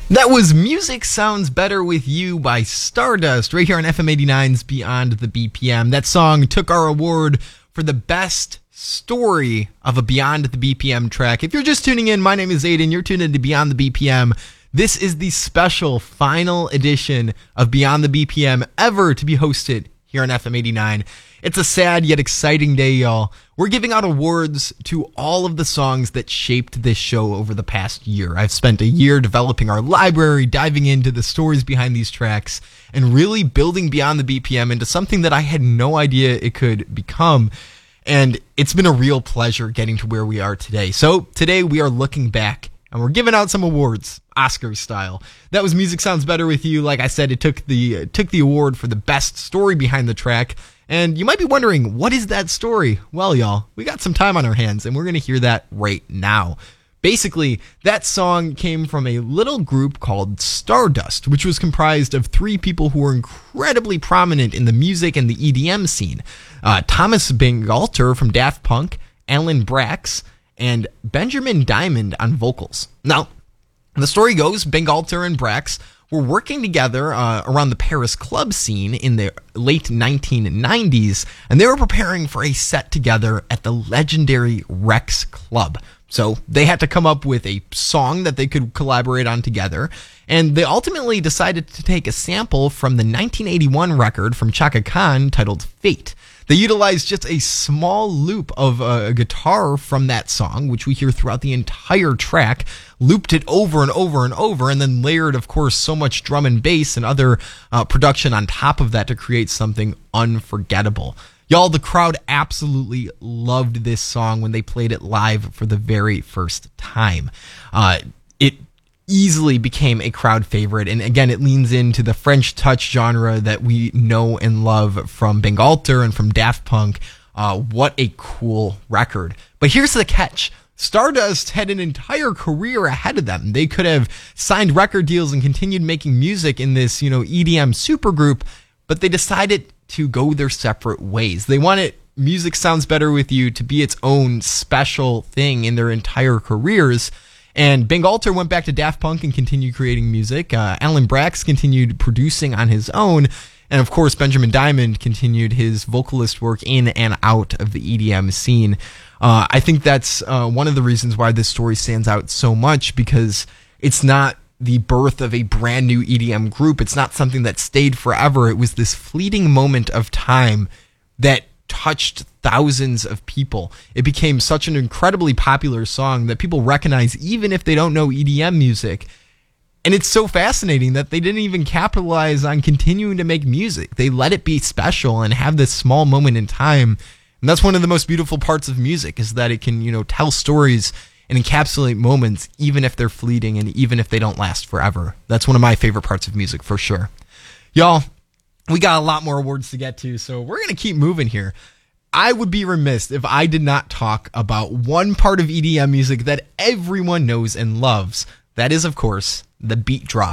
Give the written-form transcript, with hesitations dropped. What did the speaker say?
That was Music Sounds Better With You by Stardust, right here on FM 89's Beyond the BPM. That song took our award for the best story of a Beyond the BPM track. If you're just tuning in, my name is Aiden. You're tuned in to Beyond the BPM. This is the special final edition of Beyond the BPM ever to be hosted here on FM 89. It's a sad yet exciting day, y'all. We're giving out awards to all of the songs that shaped this show over the past year. I've spent a year developing our library, diving into the stories behind these tracks, and really building Beyond the BPM into something that I had no idea it could become. And it's been a real pleasure getting to where we are today. So today we are looking back and we're giving out some awards, Oscar style. That was Music Sounds Better With You. Like I said, it took the award for the best story behind the track. And you might be wondering, what is that story? Well, y'all, we got some time on our hands, and we're going to hear that right now. Basically, that song came from a little group called Stardust, which was comprised of three people who were incredibly prominent in the music and the EDM scene. Thomas Bangalter from Daft Punk, Alan Braxe, and Benjamin Diamond on vocals. Now, the story goes, Bangalter and Braxe were working together around the Paris club scene in the late 1990s, and they were preparing for a set together at the legendary Rex Club. So they had to come up with a song that they could collaborate on together, and they ultimately decided to take a sample from the 1981 record from Chaka Khan titled Fate. They utilized just a small loop of a guitar from that song, which we hear throughout the entire track, looped it over and over and over, and then layered, of course, so much drum and bass and other production on top of that to create something unforgettable. Y'all, the crowd absolutely loved this song when they played it live for the very first time. It easily became a crowd favorite, and again, it leans into the French touch genre that we know and love from Bangalter and from Daft Punk. What a cool record. But here's the catch. Stardust had an entire career ahead of them. They could have signed record deals and continued making music in this, EDM supergroup, but they decided to go their separate ways. They wanted Music Sounds Better With You to be its own special thing in their entire careers. And Bangalter went back to Daft Punk and continued creating music. Alan Braxe continued producing on his own. And of course, Benjamin Diamond continued his vocalist work in and out of the EDM scene. I think that's one of the reasons why this story stands out so much, because it's not the birth of a brand new EDM group. It's not something that stayed forever. It was this fleeting moment of time that touched thousands of people. It became such an incredibly popular song that people recognize even if they don't know EDM music. And it's so fascinating that they didn't even capitalize on continuing to make music. They let it be special and have this small moment in time. And that's one of the most beautiful parts of music, is that it can, tell stories and encapsulate moments even if they're fleeting and even if they don't last forever. That's one of my favorite parts of music for sure. Y'all, we got a lot more awards to get to, so we're going to keep moving here. I would be remiss if I did not talk about one part of EDM music that everyone knows and loves. That is, of course, the beat drop.